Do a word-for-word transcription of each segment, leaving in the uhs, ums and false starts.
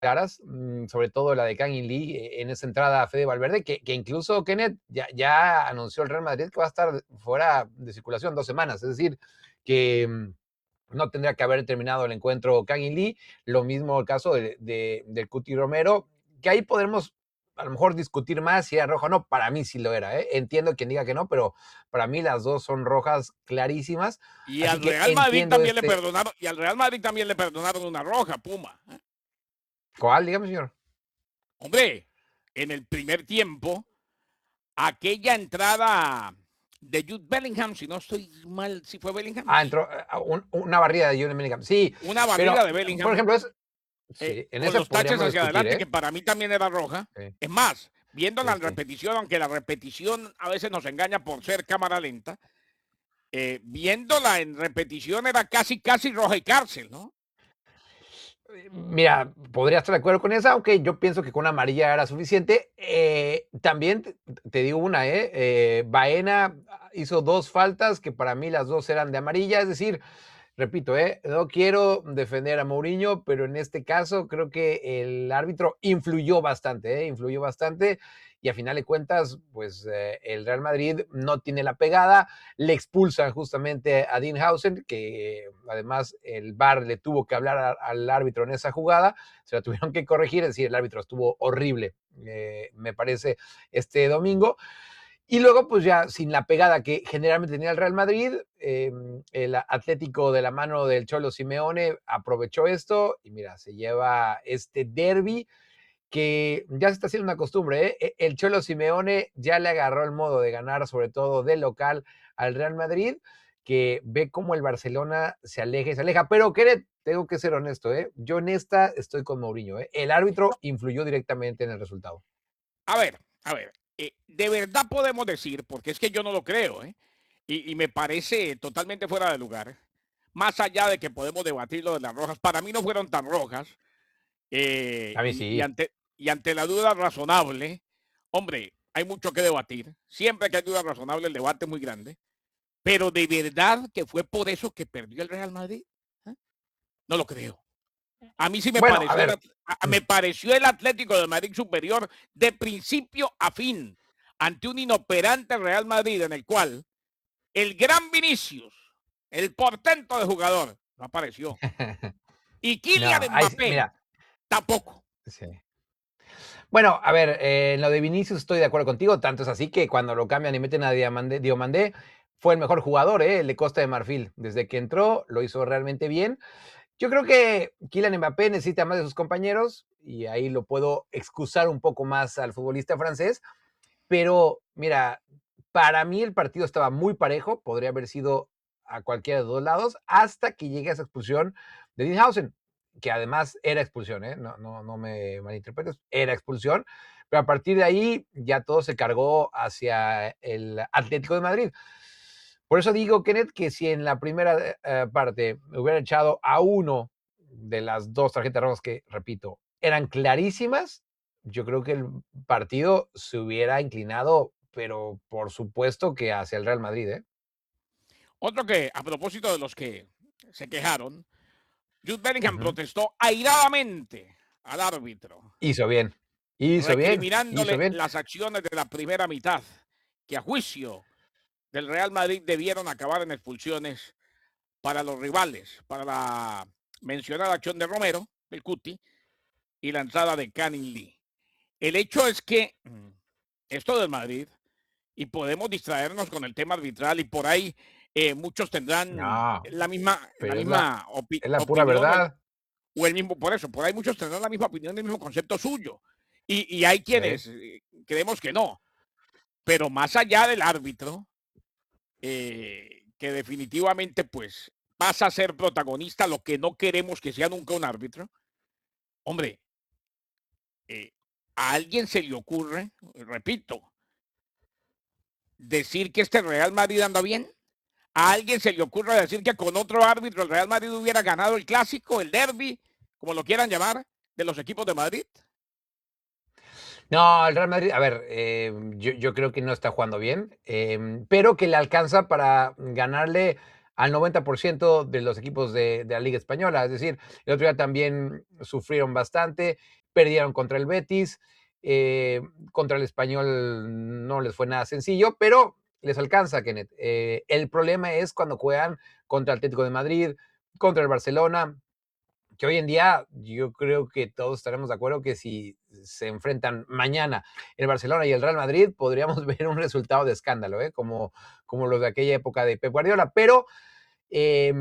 claras, mm, sobre todo la de Kangin Lee, eh, en esa entrada a Fede Valverde, que, que incluso Kenneth ya, ya anunció el Real Madrid que va a estar fuera de circulación dos semanas, es decir, que mm, no tendría que haber terminado el encuentro Kangin Lee, lo mismo el caso de, de, del Cuti Romero, que ahí podremos a lo mejor discutir más si era roja o no, para mí sí lo era, ¿eh? Entiendo quien diga que no, pero para mí las dos son rojas clarísimas, Y así al que Real Madrid entiendo también le este... perdonaron, y al Real Madrid también le perdonaron una roja, Puma. ¿eh? ¿Cuál? Dígame, señor. Hombre, en el primer tiempo, aquella entrada de Jude Bellingham, si no estoy mal, si fue Bellingham, Ah, entró uh, un, una barrida de Jude Bellingham. Sí, una pero, barrida de por Bellingham, ejemplo, es, eh, sí, en con ese los taches podríamos hacia discutir, adelante, que ¿eh? para mí también era roja. Sí, Es más, viendo sí, la sí. repetición, aunque la repetición a veces nos engaña por ser cámara lenta, eh, viéndola en repetición era casi, casi roja y cárcel, ¿no? Mira, podría estar de acuerdo con esa, aunque yo pienso que con una amarilla era suficiente. Eh, también te, te digo una, ¿eh? eh, Baena hizo dos faltas que para mí las dos eran de amarilla, es decir, repito, ¿eh? No quiero defender a Mourinho, pero en este caso creo que el árbitro influyó bastante, ¿eh? Influyó bastante y a final de cuentas, pues eh, el Real Madrid no tiene la pegada, le expulsan justamente a Dean Hausen, que además el V A R le tuvo que hablar a, al árbitro en esa jugada, se la tuvieron que corregir, es decir, el árbitro estuvo horrible, eh, me parece, este domingo. Y luego, pues ya sin la pegada que generalmente tenía el Real Madrid, eh, el Atlético de la mano del Cholo Simeone aprovechó esto y mira, se lleva este derby que ya se está haciendo una costumbre. ¿eh? El Cholo Simeone ya le agarró el modo de ganar, sobre todo de local, al Real Madrid, que ve cómo el Barcelona se aleja y se aleja. Pero, Keret, tengo que ser honesto, ¿eh? Yo en esta estoy con Mourinho. ¿eh? El árbitro influyó directamente en el resultado. A ver, a ver, eh, de verdad podemos decir, porque es que yo no lo creo, ¿eh? Y, y me parece totalmente fuera de lugar, más allá de que podemos debatir lo de las rojas, para mí no fueron tan rojas, eh, A mí y, y sí. ante, y ante la duda razonable, hombre, hay mucho que debatir, siempre que hay duda razonable el debate es muy grande, pero de verdad que fue por eso que perdió el Real Madrid, ¿eh? No lo creo. A mí sí me Bueno, a pareció, el, ver, a, me pareció el Atlético de Madrid superior de principio a fin ante un inoperante Real Madrid en el cual el gran Vinicius, el portento de jugador, no apareció. Y no, Kylian ahí, Mbappé mira, tampoco. sí. Bueno, a ver, eh, en lo de Vinicius estoy de acuerdo contigo, tanto es así que cuando lo cambian y meten a Diomandé, Diomandé fue el mejor jugador, ¿eh? El de Costa de Marfil. Desde que entró, lo hizo realmente bien. Yo creo que Kylian Mbappé necesita más de sus compañeros y ahí lo puedo excusar un poco más al futbolista francés, pero mira, para mí el partido estaba muy parejo, podría haber sido a cualquiera de los dos lados, hasta que llegue esa expulsión de Dinhausen, que además era expulsión, ¿eh? no, no, no me malinterpretes, era expulsión, pero a partir de ahí ya todo se cargó hacia el Atlético de Madrid. Por eso digo, Kenneth, que si en la primera eh, parte hubiera echado a uno de las dos tarjetas rojas que, repito, eran clarísimas, yo creo que el partido se hubiera inclinado, pero por supuesto que hacia el Real Madrid, ¿eh? Otro que, a propósito de los que se quejaron, Jude Bellingham Ujú. protestó airadamente al árbitro, Hizo bien, hizo bien, hizo recriminándole bien. las acciones de la primera mitad, que a juicio del Real Madrid debieron acabar en expulsiones para los rivales, para la mencionada acción de Romero, el Cuti, y la entrada de Canning Lee. El hecho es que mm, esto del Madrid, y podemos distraernos con el tema arbitral, y por ahí eh, muchos tendrán No, la misma, la pero es la, misma opi es la pura opinión o el, verdad. o el, mismo, por eso, por ahí muchos tendrán la misma opinión, el mismo concepto suyo. Y, y hay ¿Eh? quienes eh, creemos que no, pero más allá del árbitro, eh, que definitivamente pues pasa a ser protagonista, lo que no queremos que sea nunca un árbitro. Hombre, eh, a alguien se le ocurre, repito, decir que este Real Madrid anda bien. A alguien se le ocurre decir que con otro árbitro el Real Madrid hubiera ganado el clásico, el derby, como lo quieran llamar, de los equipos de Madrid. No, el Real Madrid, a ver, eh, yo, yo creo que no está jugando bien, eh, pero que le alcanza para ganarle al noventa por ciento de los equipos de, de la Liga Española. Es decir, el otro día también sufrieron bastante, perdieron contra el Betis, eh, contra el Español no les fue nada sencillo, pero les alcanza, Kenneth. Eh, el problema es cuando juegan contra el Atlético de Madrid, contra el Barcelona, que hoy en día yo creo que todos estaremos de acuerdo que si se enfrentan mañana el Barcelona y el Real Madrid, podríamos ver un resultado de escándalo, ¿eh? como, como los de aquella época de Pep Guardiola. Pero eh,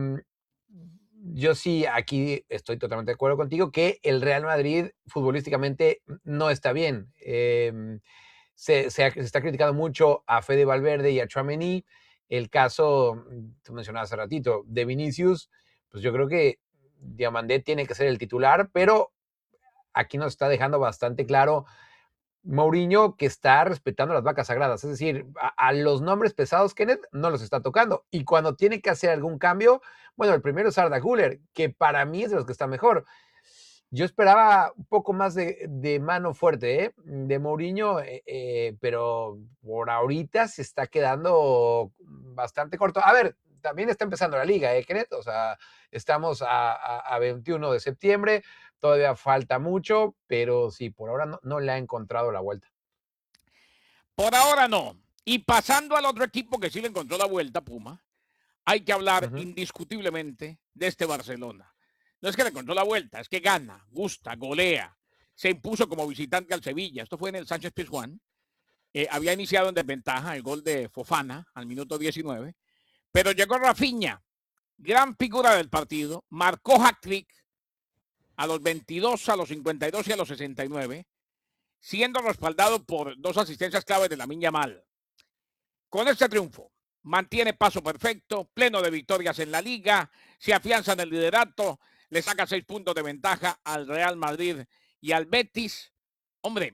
yo sí aquí estoy totalmente de acuerdo contigo que el Real Madrid futbolísticamente no está bien. Eh, se, se, se, está criticando mucho a Fede Valverde y a Tchouaméni. El caso, tú mencionabas hace ratito, de Vinicius, pues yo creo que Diamandé tiene que ser el titular, pero aquí nos está dejando bastante claro Mourinho que está respetando las vacas sagradas, es decir, a, a, los nombres pesados, Kenneth, no los está tocando. Y cuando tiene que hacer algún cambio, bueno, el primero es Arda Güler, que para mí es de los que está mejor. Yo esperaba un poco más de, de mano fuerte, ¿eh? De Mourinho, eh, eh, pero por ahorita se está quedando bastante corto. A ver, también está empezando la liga, ¿eh, Kenneth? O sea, estamos a, a, a veintiuno de septiembre, todavía falta mucho, pero sí, por ahora no, no le ha encontrado la vuelta. Por ahora no. Y pasando al otro equipo que sí le encontró la vuelta, Puma, hay que hablar uh-huh. indiscutiblemente de este Barcelona. No es que le encontró la vuelta, es que gana, gusta, golea. Se impuso como visitante al Sevilla. Esto fue en el Sánchez Pizjuán. Eh, había iniciado en desventaja el gol de Fofana al minuto diecinueve. Pero llegó Rafinha, gran figura del partido. Marcó hat-trick a los veintidós, a los cincuenta y dos y a los sesenta y nueve. Siendo respaldado por dos asistencias claves de Lamine Yamal. Con este triunfo, mantiene paso perfecto, pleno de victorias en la liga, se afianza en el liderato, le saca seis puntos de ventaja al Real Madrid y al Betis. Hombre,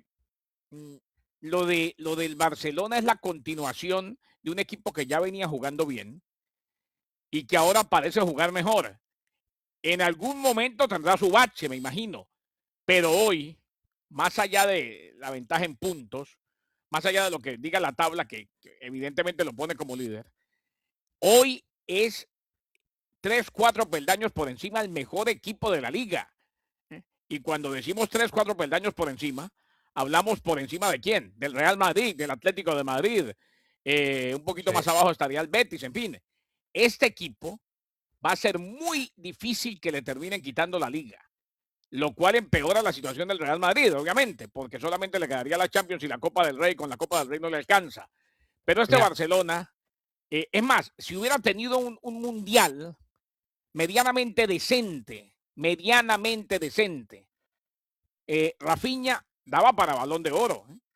lo, de, lo del Barcelona es la continuación de un equipo que ya venía jugando bien y que ahora parece jugar mejor. En algún momento tendrá su bache, me imagino, pero hoy, más allá de la ventaja en puntos, más allá de lo que diga la tabla, que, que evidentemente lo pone como líder, hoy es tres, cuatro peldaños por encima del mejor equipo de la liga. Y cuando decimos tres, cuatro peldaños por encima, hablamos por encima de quién, del Real Madrid, del Atlético de Madrid, eh, un poquito sí. más abajo estaría el Betis, en fin. Este equipo va a ser muy difícil que le terminen quitando la liga. Lo cual empeora la situación del Real Madrid, obviamente, porque solamente le quedaría la Champions y la Copa del Rey, con la Copa del Rey no le alcanza. Pero este yeah. Barcelona, eh, es más, si hubiera tenido un, un mundial medianamente decente, medianamente decente, eh, Rafinha daba para Balón de Oro. ¿eh?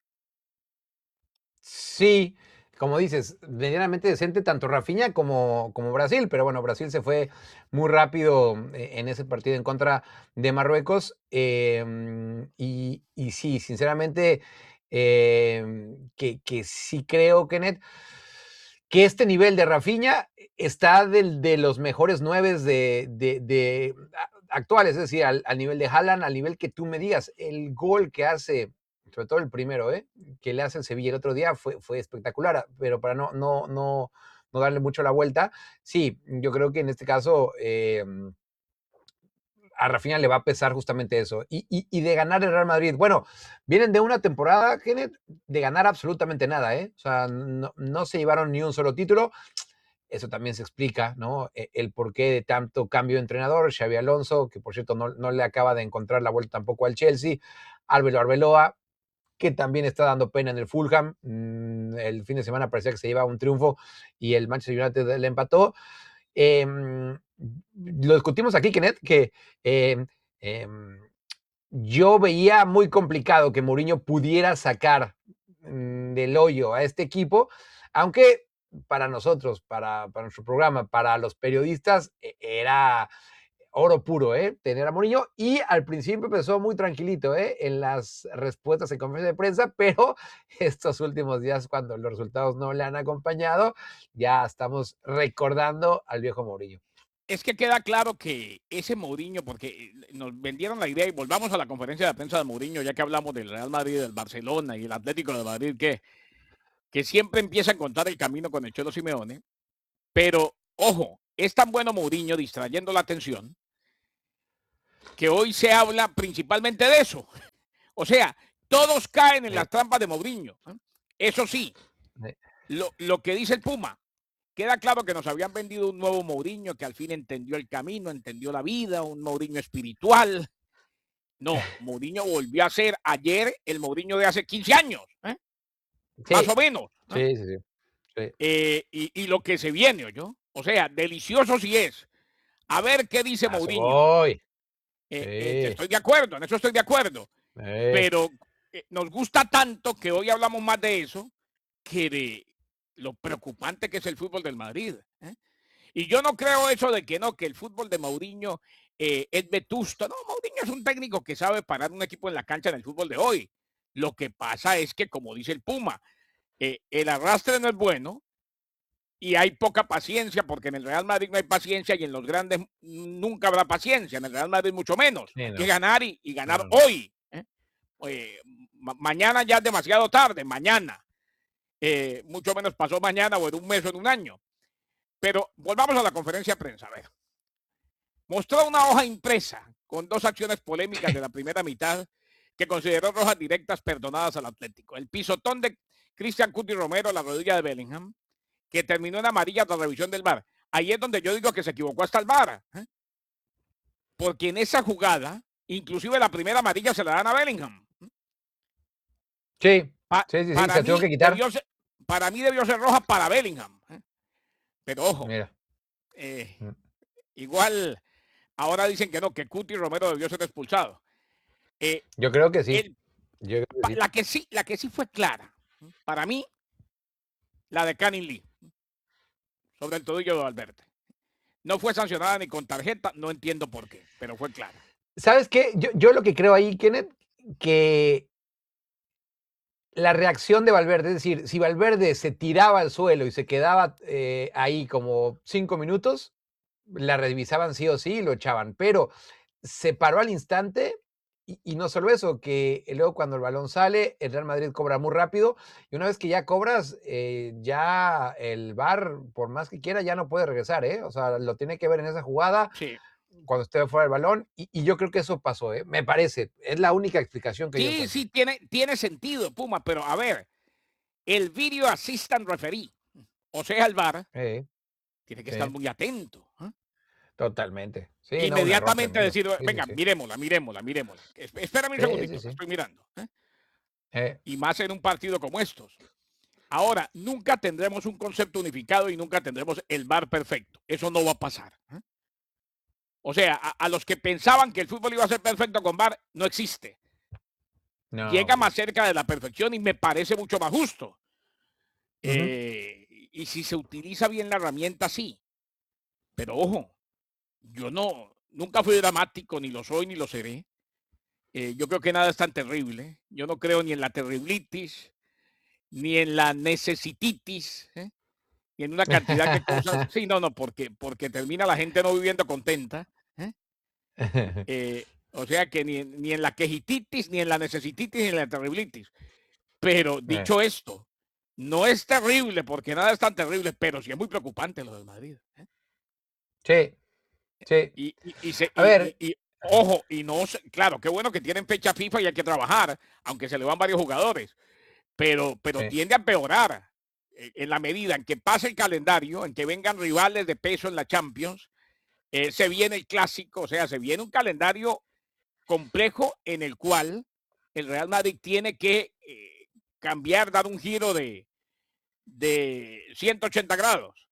Sí, como dices, medianamente decente tanto Rafinha como, como Brasil, pero bueno, Brasil se fue muy rápido en ese partido en contra de Marruecos eh, y, y sí, sinceramente, eh, que, que sí creo, Kenneth, que este nivel de Rafinha está del, de los mejores nueve de, de, de actuales, es decir, al, al nivel de Haaland, al nivel que tú me digas, el gol que hace, sobre todo el primero, ¿eh? que le hace el Sevilla el otro día, fue, fue espectacular, pero para no, no, no, no darle mucho la vuelta, sí, yo creo que en este caso eh, a Rafinha le va a pesar justamente eso, y, y, y de ganar el Real Madrid, bueno, vienen de una temporada, Kenneth, de ganar absolutamente nada, ¿eh? o sea, no, no se llevaron ni un solo título. Eso también se explica, ¿no? El porqué de tanto cambio de entrenador. Xabi Alonso, que por cierto no, no le acaba de encontrar la vuelta tampoco al Chelsea. Álvaro Arbeloa, que también está dando pena en el Fulham. El fin de semana parecía que se llevaba un triunfo y el Manchester United le empató. Eh, lo discutimos aquí, Kenneth, que eh, eh, yo veía muy complicado que Mourinho pudiera sacar mm, del hoyo a este equipo, aunque para nosotros, para, para nuestro programa, para los periodistas, era oro puro, ¿eh? Tener a Mourinho, y al principio empezó muy tranquilito, ¿eh? En las respuestas en conferencia de prensa, pero estos últimos días, cuando los resultados no le han acompañado, ya estamos recordando al viejo Mourinho. Es que queda claro que ese Mourinho, porque nos vendieron la idea, y volvamos a la conferencia de prensa de Mourinho, ya que hablamos del Real Madrid, del Barcelona y el Atlético de Madrid, que, que siempre empieza a encontrar el camino con el Cholo Simeone. Pero, ojo, es tan bueno Mourinho distrayendo la atención que hoy se habla principalmente de eso. O sea, todos caen en Sí. las trampas de Mourinho. Eso sí, Sí. lo, lo que dice el Puma, queda claro que nos habían vendido un nuevo Mourinho que al fin entendió el camino, entendió la vida, un Mourinho espiritual. No, Mourinho volvió a ser ayer el Mourinho de hace quince años, ¿eh? Más Sí, o menos. ¿eh? sí, sí, sí. Sí. Eh, y, y, lo que se viene, ¿yo? O sea, delicioso sí es. A ver qué dice A eso Mourinho. voy. Eh, eh, Sí. estoy de acuerdo, en eso estoy de acuerdo. Sí. Pero eh, nos gusta tanto que hoy hablamos más de eso que de lo preocupante que es el fútbol del Madrid. ¿eh? Y yo no creo eso de que no, que el fútbol de Mourinho eh, es vetusto. No, Mourinho es un técnico que sabe parar un equipo en la cancha en el fútbol de hoy. Lo que pasa es que, como dice el Puma, eh, el arrastre no es bueno y hay poca paciencia, porque en el Real Madrid no hay paciencia y en los grandes nunca habrá paciencia, en el Real Madrid mucho menos. Sí, Hay no. que ganar y, y ganar No, no. hoy. ¿eh? Eh, ma mañana ya es demasiado tarde, mañana. Eh, mucho menos pasó mañana o en un mes o en un año. Pero volvamos a la conferencia de prensa. A ver. Mostró una hoja impresa con dos acciones polémicas de la primera mitad que consideró rojas directas perdonadas al Atlético. El pisotón de Cristian Cuti Romero, la rodilla de Bellingham, que terminó en amarilla tras revisión del V A R. Ahí es donde yo digo que se equivocó hasta el V A R. ¿eh? Porque en esa jugada, inclusive la primera amarilla se la dan a Bellingham. Sí, Pa sí, sí, sí, para, se tuvo mí que quitar. debió ser, para mí debió ser roja para Bellingham. ¿eh? Pero ojo, Mira. eh, Mm. igual ahora dicen que no, que Cuti Romero debió ser expulsado. Eh, Yo creo que sí. el, Yo creo que sí. la, que sí la que sí fue clara, para mí, la de Canning Lee, sobre el tobillo de Valverde. No fue sancionada ni con tarjeta, no entiendo por qué, pero fue clara. ¿Sabes qué? Yo, yo lo que creo ahí, Kenneth, que la reacción de Valverde, es decir, si Valverde se tiraba al suelo y se quedaba eh, ahí como cinco minutos, la revisaban sí o sí y lo echaban, pero se paró al instante y, y no solo eso, que luego cuando el balón sale, el Real Madrid cobra muy rápido y una vez que ya cobras, eh, ya el V A R, por más que quiera, ya no puede regresar, ¿eh? O sea, lo tiene que ver en esa jugada Sí. cuando esté fuera del balón y, y yo creo que eso pasó, ¿eh? Me parece, es la única explicación que yo Sí, encuentro. sí, tiene, tiene sentido, Puma, pero a ver, el video assistant referee, o sea, el V A R, Eh, tiene que estar sí, muy atento. ¿eh? totalmente. Sí, no, un error Inmediatamente tremendo. decir, Sí, sí, venga, sí. miremosla, miremosla, miremosla. Espérame un Sí, sí, segundito, sí. estoy mirando. ¿eh? Eh, Y más en un partido como estos. Ahora, nunca tendremos un concepto unificado y nunca tendremos el V A R perfecto. Eso no va a pasar. ¿eh? O sea, a, a, los que pensaban que el fútbol iba a ser perfecto con V A R, no existe. no, Llega pues no. más cerca de la perfección y me parece mucho más justo. Ujú. Eh, y si se utiliza bien la herramienta, sí. Pero ojo, yo no, nunca fui dramático, ni lo soy, ni lo seré. Eh, yo creo que nada es tan terrible. Yo no creo ni en la terriblitis, ni en la necesititis, ¿eh? Y en una cantidad de cosas. Sí, no, no, porque, porque termina la gente no viviendo contenta. ¿eh? Eh, o sea que ni, ni en la quejititis, ni en la necesititis, ni en la terriblitis. Pero Eh, dicho esto, no es terrible, porque nada es tan terrible, pero sí es muy preocupante lo del Madrid. ¿eh? sí, sí. Y, y, y, se, A y, ver, y, y, ojo, y no, claro, qué bueno que tienen fecha FIFA y hay que trabajar, aunque se le van varios jugadores, pero, pero sí, tiende a empeorar eh, en la medida en que pase el calendario, en que vengan rivales de peso en la Champions, eh, se viene el clásico, o sea, se viene un calendario complejo en el cual el Real Madrid tiene que eh, cambiar, dar un giro de, de ciento ochenta grados.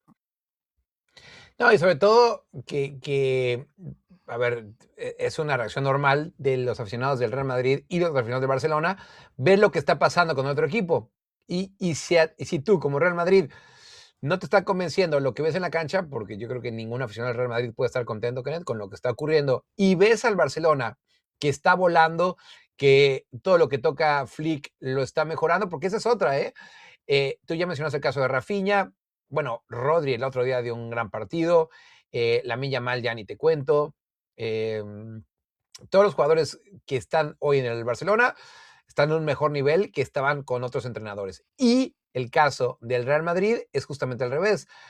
no, y sobre todo que, que, a ver, e- es una reacción normal de los aficionados del Real Madrid y de los aficionados del Barcelona ver lo que está pasando con otro equipo. Y, y, si, a- y si tú, como Real Madrid, no te está convenciendo lo que ves en la cancha, porque yo creo que ningún aficionado del Real Madrid puede estar contento con él, con lo que está ocurriendo, y ves al Barcelona que está volando, que todo lo que toca Flick lo está mejorando, porque esa es otra, ¿eh? Eh, tú ya mencionaste el caso de Rafinha, bueno, Rodri el otro día dio un gran partido, eh, Lamine Yamal ya ni te cuento, eh, todos los jugadores que están hoy en el Barcelona están en un mejor nivel que estaban con otros entrenadores. Y el caso del Real Madrid es justamente al revés.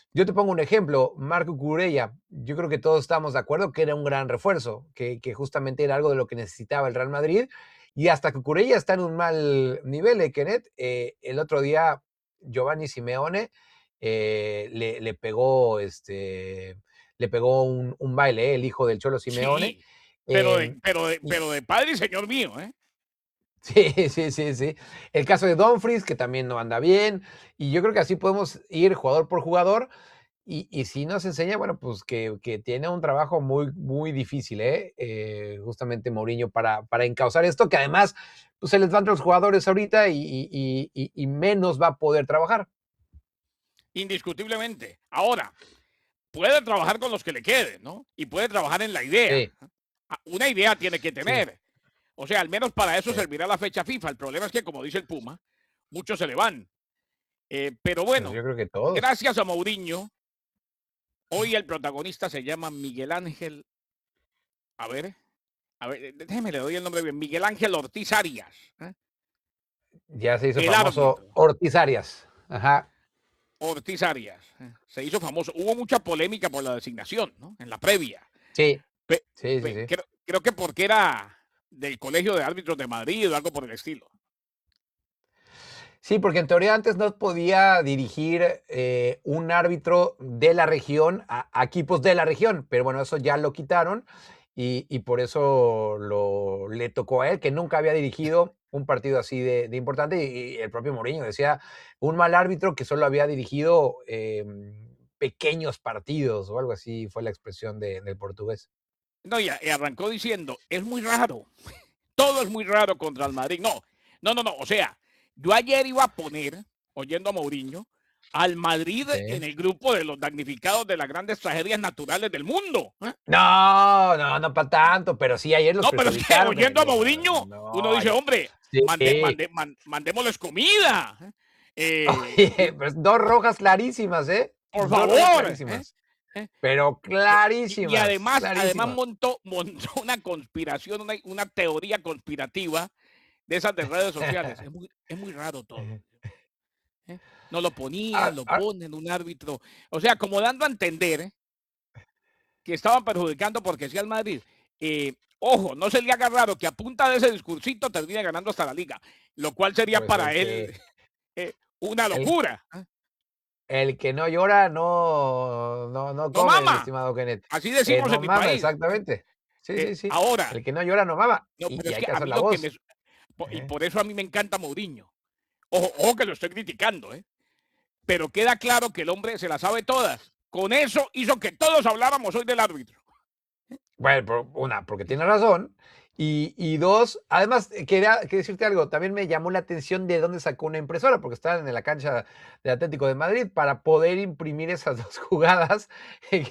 Yo te pongo un ejemplo, Marco Cucurella. Yo creo que todos estamos de acuerdo que era un gran refuerzo, que, que justamente era algo de lo que necesitaba el Real Madrid. Y hasta Cucurella está en un mal nivel, ¿eh, Kenneth? Eh, el otro día, Giovanni Simeone eh, le, le pegó, este, le pegó un, un baile, ¿eh? El hijo del Cholo Simeone. Sí, pero Eh, de, pero de, y, pero de padre y señor mío, ¿eh? Sí, sí, sí, sí. El caso de Dumfries, que también no anda bien, y yo creo que así podemos ir jugador por jugador, y, y sí nos enseña, bueno, pues que, que tiene un trabajo muy, muy difícil, ¿eh? Eh, justamente Mourinho para, para encauzar esto, que además pues, se les van los jugadores ahorita y, y, y, y menos va a poder trabajar. Indiscutiblemente. Ahora, puede trabajar con los que le queden, ¿no? Y puede trabajar en la idea. Sí, Una idea tiene que sí, tener. O sea, al menos para eso sí. servirá la fecha FIFA. El problema es que, como dice el Puma, muchos se le van. Eh, pero Pues bueno, yo creo que todos. gracias a Mourinho, hoy el protagonista se llama Miguel Ángel. A ver, a ver, déjeme le doy el nombre bien. Miguel Ángel Ortiz Arias, ¿eh? Ya se hizo El famoso árbitro. Ortiz Arias. Ajá. Ortiz Arias. ¿eh? Se hizo famoso. Hubo mucha polémica por la designación, ¿no? En la previa. Sí, Pe, sí, sí, pe, sí. creo, creo que porque era del Colegio de Árbitros de Madrid o algo por el estilo. Sí, porque en teoría antes no podía dirigir eh, un árbitro de la región a, a equipos de la región, pero bueno, eso ya lo quitaron y, y por eso lo, le tocó a él, que nunca había dirigido un partido así de, de importante, y, y el propio Mourinho decía, un mal árbitro que solo había dirigido eh, pequeños partidos o algo así, fue la expresión de, del portugués. No, y, y arrancó diciendo, es muy raro. Todo es muy raro contra el Madrid. No, no, no, no. O sea, yo ayer iba a poner, oyendo a Mourinho, al Madrid Sí. en el grupo de los damnificados de las grandes tragedias naturales del mundo. ¿eh? No, no, no para tanto, pero sí ayer los No, pero es que perjudicaron. oyendo a No, Mourinho, uno no, dice, ayer, hombre, mande, sí. mande, man, mandémosles comida. Eh, Oye, pues dos rojas clarísimas, ¿eh? por Dos rojas favor. ¿eh? clarísimas. ¿eh? Pero Y, y clarísimas, además, además clarísimas. montó, montó una conspiración, una, una teoría conspirativa de esas de redes sociales. Es muy, es muy raro todo. ¿eh? No lo ponían, Ah, lo ah, ponen, un árbitro. O sea, como dando a entender ¿eh? que estaban perjudicando porque sí al Madrid. Eh, ojo, no se le haga raro que a punta de ese discursito termine ganando hasta la liga, lo cual sería pues para el él que, eh, una el, locura. ¿eh? el que no llora no, no, no No come, mi mama, estimado Kenneth. así Eh, decimos en no mi mama, país. ¿eh? exactamente. Sí, Eh, sí, sí. ahora, El que no llora no mama. no, Y, pero y es hay que que a hacer mí la lo que me... voz. Y ¿Eh? por eso a mí me encanta Mourinho. Ojo, ojo que lo estoy criticando, ¿eh? Pero queda claro que el hombre se la sabe todas. Con eso hizo que todos habláramos hoy del árbitro. Bueno, por, una, porque tiene razón. Y, y dos, además, eh, quería, quería decirte algo, también me llamó la atención de dónde sacó una impresora, porque estaban en la cancha del Atlético de Madrid, para poder imprimir esas dos jugadas, que,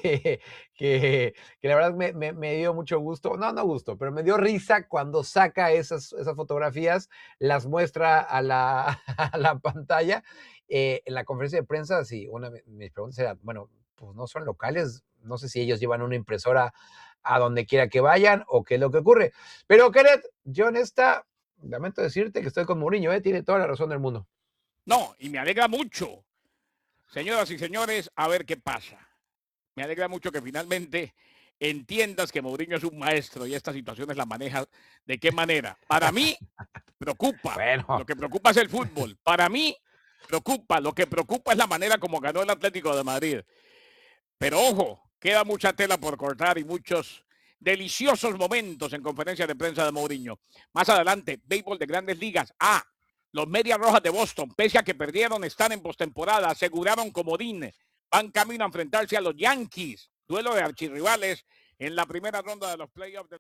que, que la verdad me, me, me dio mucho gusto, no, no gusto, pero me dio risa cuando saca esas, esas fotografías, las muestra a la, a la pantalla. Eh, en la conferencia de prensa, sí, una de mis preguntas era, bueno, pues no son locales, no sé si ellos llevan una impresora a donde quiera que vayan o qué es lo que ocurre. Pero, Kenneth, yo en esta, lamento decirte que estoy con Mourinho, ¿eh? Tiene toda la razón del mundo. No, y me alegra mucho. Señoras y señores, a ver qué pasa. Me alegra mucho que finalmente entiendas que Mourinho es un maestro y estas situaciones las maneja de qué manera. Para mí, preocupa. Lo Bueno, que preocupa es el fútbol. Para mí, preocupa. Lo que preocupa es la manera como ganó el Atlético de Madrid. Pero ojo, queda mucha tela por cortar y muchos deliciosos momentos en conferencia de prensa de Mourinho. Más adelante, béisbol de Grandes Ligas. Ah, los Medias Rojas de Boston, pese a que perdieron, están en postemporada, aseguraron comodín, van camino a enfrentarse a los Yankees, duelo de archirrivales en la primera ronda de los playoffs. De...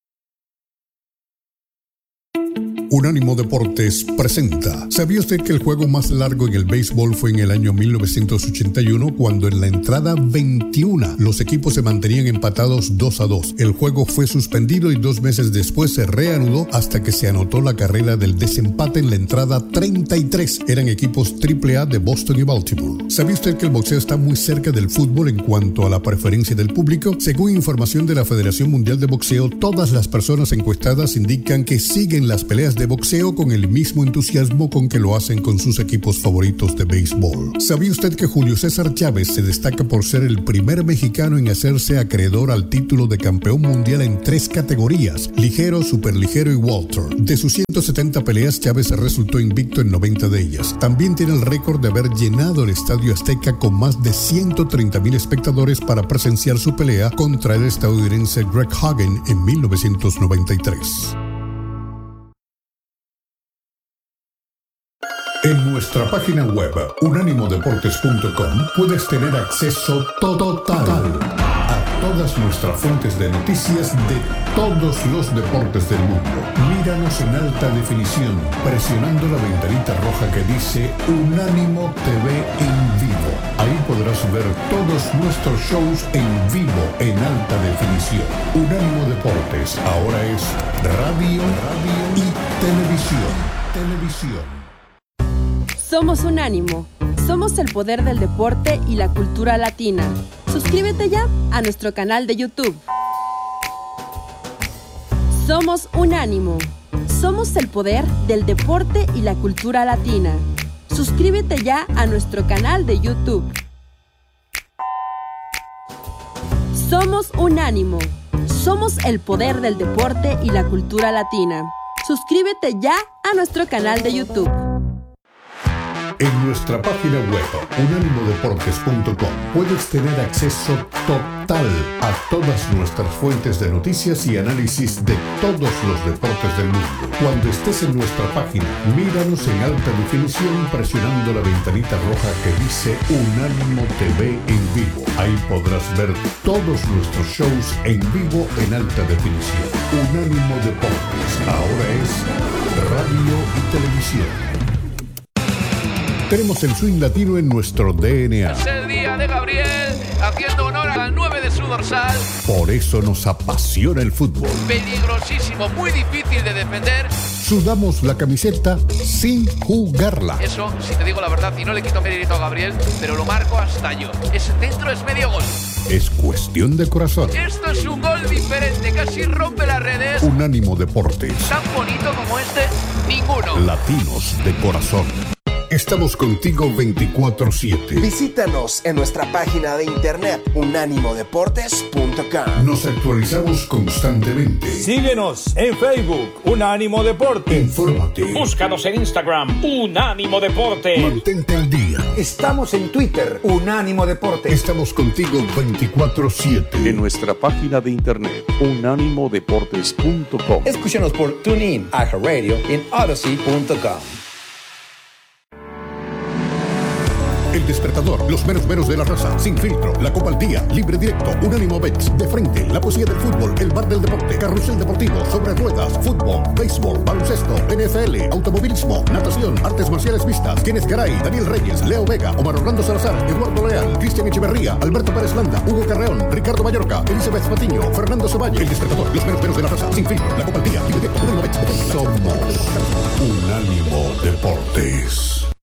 Unánimo Deportes presenta. ¿Sabía usted que el juego más largo en el béisbol fue en el año mil novecientos ochenta y uno, cuando en la entrada veintiuno los equipos se mantenían empatados dos a dos? El juego fue suspendido y dos meses después se reanudó hasta que se anotó la carrera del desempate en la entrada treinta y tres. Eran equipos triple A de Boston y Baltimore. ¿Sabía usted que el boxeo está muy cerca del fútbol en cuanto a la preferencia del público? Según información de la Federación Mundial de Boxeo, todas las personas encuestadas indican que siguen las peleas de de boxeo con el mismo entusiasmo con que lo hacen con sus equipos favoritos de béisbol. ¿Sabía usted que Julio César Chávez se destaca por ser el primer mexicano en hacerse acreedor al título de campeón mundial en tres categorías: ligero, superligero y welter? De sus ciento setenta peleas, Chávez resultó invicto en noventa de ellas. También tiene el récord de haber llenado el Estadio Azteca con más de ciento treinta mil espectadores para presenciar su pelea contra el estadounidense Greg Hagen en mil novecientos noventa y tres. En nuestra página web, unánimo deportes punto com, puedes tener acceso total a todas nuestras fuentes de noticias de todos los deportes del mundo. Míranos en alta definición, presionando la ventanita roja que dice Unánimo T V en vivo. Ahí podrás ver todos nuestros shows en vivo en alta definición. Unánimo Deportes ahora es radio, radio y televisión. Televisión. Somos Unánimo. Somos el poder del deporte y la cultura latina. Suscríbete ya a nuestro canal de YouTube. Somos Unánimo. Somos el poder del deporte y la cultura latina. Suscríbete ya a nuestro canal de YouTube. Somos Unánimo. Somos el poder del deporte y la cultura latina. Suscríbete ya a nuestro canal de YouTube. En nuestra página web, unánimo deportes punto com, puedes tener acceso total a todas nuestras fuentes de noticias y análisis de todos los deportes del mundo. Cuando estés en nuestra página, míranos en alta definición presionando la ventanita roja que dice Unánimo T V en vivo. Ahí podrás ver todos nuestros shows en vivo en alta definición. Unánimo Deportes ahora es radio y televisión. Tenemos el swing latino en nuestro D N A. Es el día de Gabriel, haciendo honor al nueve de su dorsal. Por eso nos apasiona el fútbol. Peligrosísimo, muy difícil de defender. Sudamos la camiseta sin jugarla. Eso, si te digo la verdad, y no le quito mérito a Gabriel, pero lo marco hasta yo. Ese centro es medio gol. Es cuestión de corazón. Esto es un gol diferente, casi rompe las redes. Unánimo Deportes. Tan bonito como este, ninguno. Latinos de corazón. Estamos contigo veinticuatro siete. Visítanos en nuestra página de internet unánimo deportes punto com. Nos actualizamos constantemente. Síguenos en Facebook, Unánimo Deportes. Infórmate. Búscanos en Instagram, Unánimo Deportes. Mantente al día. Estamos en Twitter, Unánimo Deportes. Estamos contigo veinticuatro siete. En nuestra página de internet, unánimo deportes punto com. Escúchanos por TuneIn, iHeartRadio y en Odyssey punto com. El Despertador, los meros meros de la raza, Sin Filtro, La Copa al Día, Libre Directo, Unánimo Bets, De Frente, La Poesía del Fútbol, El Bar del Deporte, Carrusel Deportivo, Sobre Ruedas, Fútbol, Béisbol, Baloncesto, N F L, Automovilismo, Natación, Artes Marciales Mixtas, Kenneth Garay, Daniel Reyes, Leo Vega, Omar Orlando Salazar, Eduardo Leal, Cristian Echeverría, Alberto Pérez Landa, Hugo Carreón, Ricardo Mallorca, Elizabeth Patiño, Fernando Ceballos. El Despertador, los meros meros de la raza, Sin Filtro, La Copa al Día, Libre Directo, Unánimo Bets, De Frente. Somos